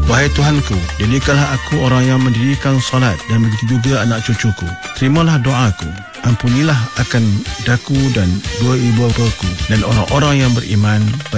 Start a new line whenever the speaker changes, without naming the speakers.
Wahai Tuhanku, jadikanlah aku orang yang mendirikan solat dan begitu juga anak cucuku. Terimalah doaku. Ampunilah akan daku dan dua ibu bapaku dan orang-orang yang beriman